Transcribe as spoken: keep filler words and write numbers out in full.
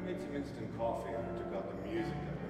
made some instant coffee and I took out the music.